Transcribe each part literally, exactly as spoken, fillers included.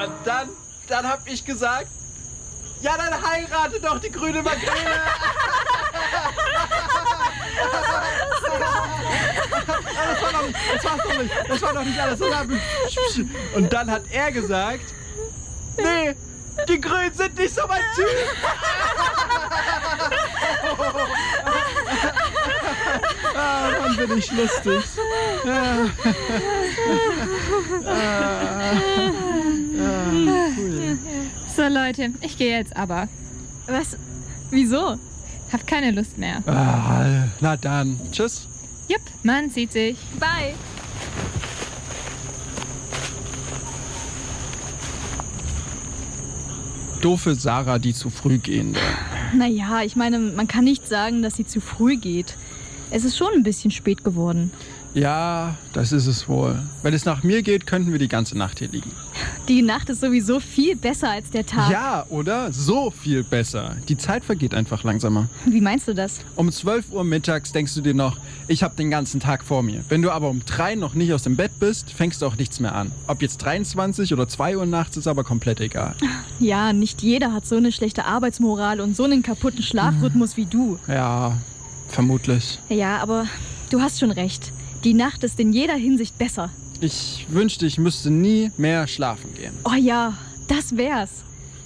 Und dann, dann hab ich gesagt, ja, dann heirate doch die grüne Makrele. Das war doch nicht, das war's doch nicht, das war doch nicht alles. Und dann hat er gesagt, nee, die Grünen sind nicht so mein Typ. Ah, Mann, bin ich lustig. Ah. Ah. Ah. Cool. So Leute, ich gehe jetzt aber. Was? Wieso? Hab keine Lust mehr. Ah, na dann, tschüss. Jupp, man sieht sich. Bye. Doofe Sarah, die zu früh gehende. Naja, ich meine, man kann nicht sagen, dass sie zu früh geht. Es ist schon ein bisschen spät geworden. Ja, das ist es wohl. Wenn es nach mir geht, könnten wir die ganze Nacht hier liegen. Die Nacht ist sowieso viel besser als der Tag. Ja, oder? So viel besser. Die Zeit vergeht einfach langsamer. Wie meinst du das? Um zwölf Uhr mittags denkst du dir noch, ich habe den ganzen Tag vor mir. Wenn du aber um drei noch nicht aus dem Bett bist, fängst du auch nichts mehr an. Ob jetzt dreiundzwanzig oder zwei Uhr nachts, ist aber komplett egal. Ja, nicht jeder hat so eine schlechte Arbeitsmoral und so einen kaputten Schlafrhythmus wie du. Ja, vermutlich. Ja, aber du hast schon recht. Die Nacht ist in jeder Hinsicht besser. Ich wünschte, ich müsste nie mehr schlafen gehen. Oh ja, das wär's.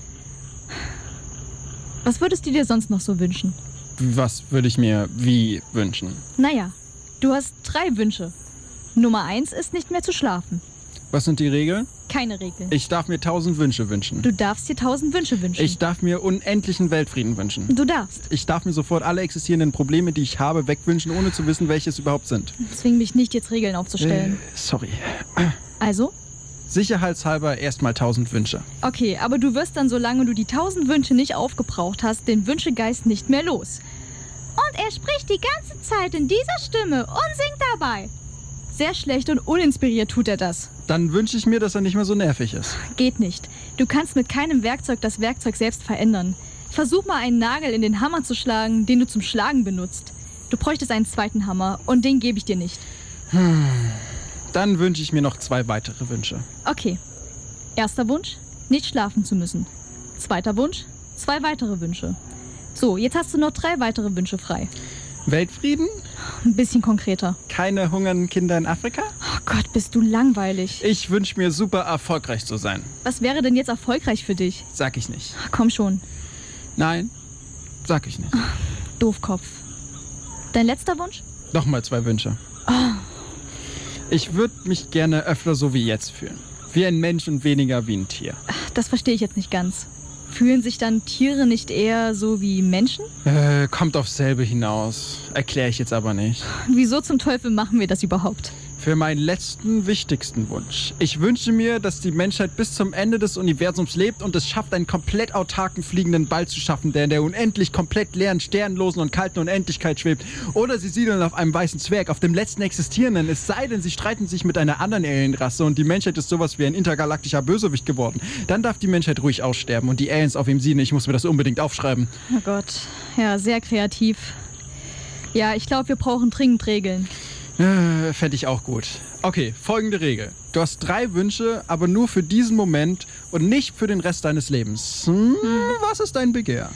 Was würdest du dir sonst noch so wünschen? Was würde ich mir wie wünschen? Naja, du hast drei Wünsche. Nummer eins ist nicht mehr zu schlafen. Was sind die Regeln? Keine Regeln. Ich darf mir tausend Wünsche wünschen. Du darfst dir tausend Wünsche wünschen. Ich darf mir unendlichen Weltfrieden wünschen. Du darfst. Ich darf mir sofort alle existierenden Probleme, die ich habe, wegwünschen, ohne zu wissen, welche es überhaupt sind. Zwing mich nicht, jetzt Regeln aufzustellen. Äh, sorry. Also? Sicherheitshalber erstmal tausend Wünsche. Okay, aber du wirst dann, solange du die tausend Wünsche nicht aufgebraucht hast, den Wünschegeist nicht mehr los. Und er spricht die ganze Zeit in dieser Stimme und singt dabei. Sehr schlecht und uninspiriert tut er das. Dann wünsche ich mir, dass er nicht mehr so nervig ist. Geht nicht. Du kannst mit keinem Werkzeug das Werkzeug selbst verändern. Versuch mal einen Nagel in den Hammer zu schlagen, den du zum Schlagen benutzt. Du bräuchtest einen zweiten Hammer und den gebe ich dir nicht. Hm. Dann wünsche ich mir noch zwei weitere Wünsche. Okay. Erster Wunsch, nicht schlafen zu müssen. Zweiter Wunsch, zwei weitere Wünsche. So, jetzt hast du noch drei weitere Wünsche frei. Weltfrieden? Ein bisschen konkreter. Keine hungernden Kinder in Afrika? Oh Gott, bist du langweilig. Ich wünsche mir super erfolgreich zu sein. Was wäre denn jetzt erfolgreich für dich? Sag ich nicht. Komm schon. Nein, sag ich nicht. Doofkopf. Dein letzter Wunsch? Nochmal zwei Wünsche. Oh. Ich würde mich gerne öfter so wie jetzt fühlen. Wie ein Mensch und weniger wie ein Tier. Das verstehe ich jetzt nicht ganz. Fühlen sich dann Tiere nicht eher so wie Menschen? Äh, kommt aufs selbe hinaus. Erkläre ich jetzt aber nicht. Wieso zum Teufel machen wir das überhaupt? Für meinen letzten, wichtigsten Wunsch. Ich wünsche mir, dass die Menschheit bis zum Ende des Universums lebt und es schafft, einen komplett autarken fliegenden Ball zu schaffen, der in der unendlich komplett leeren, sternlosen und kalten Unendlichkeit schwebt. Oder sie siedeln auf einem weißen Zwerg, auf dem letzten existierenden, es sei denn, sie streiten sich mit einer anderen Alienrasse und die Menschheit ist sowas wie ein intergalaktischer Bösewicht geworden. Dann darf die Menschheit ruhig aussterben und die Aliens auf ihm siedeln. Ich muss mir das unbedingt aufschreiben. Oh Gott, ja, sehr kreativ. Ja, ich glaube, wir brauchen dringend Regeln. Äh, fände ich auch gut. Okay, folgende Regel. Du hast drei Wünsche, aber nur für diesen Moment und nicht für den Rest deines Lebens. Hm, hm. Was ist dein Begehr?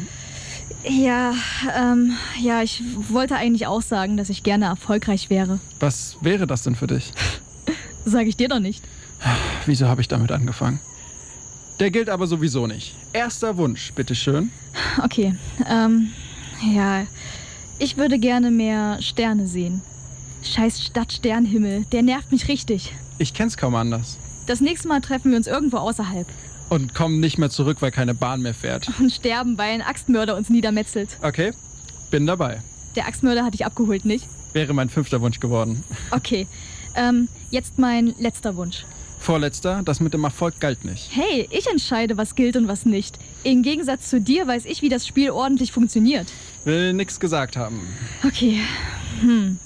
Ja, ähm, ja, ich wollte eigentlich auch sagen, dass ich gerne erfolgreich wäre. Was wäre das denn für dich? Sag ich dir doch nicht. Wieso habe ich damit angefangen? Der gilt aber sowieso nicht. Erster Wunsch, bitteschön. Okay, ähm, ja, ich würde gerne mehr Sterne sehen. Scheiß Stadt-Sternhimmel, der nervt mich richtig. Ich kenn's kaum anders. Das nächste Mal treffen wir uns irgendwo außerhalb. Und kommen nicht mehr zurück, weil keine Bahn mehr fährt. Und sterben, weil ein Axtmörder uns niedermetzelt. Okay, bin dabei. Der Axtmörder hat dich abgeholt, nicht? Wäre mein fünfter Wunsch geworden. Okay, ähm, jetzt mein letzter Wunsch. Vorletzter, das mit dem Erfolg galt nicht. Hey, ich entscheide, was gilt und was nicht. Im Gegensatz zu dir weiß ich, wie das Spiel ordentlich funktioniert. Will nix gesagt haben. Okay, hm.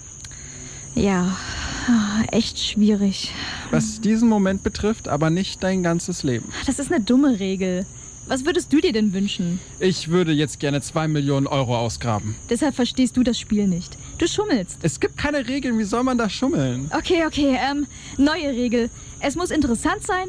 Ja, echt schwierig. Was diesen Moment betrifft, aber nicht dein ganzes Leben. Das ist eine dumme Regel. Was würdest du dir denn wünschen? Ich würde jetzt gerne zwei Millionen Euro ausgraben. Deshalb verstehst du das Spiel nicht. Du schummelst. Es gibt keine Regeln, wie soll man da schummeln? Okay, okay, ähm, neue Regel. Es muss interessant sein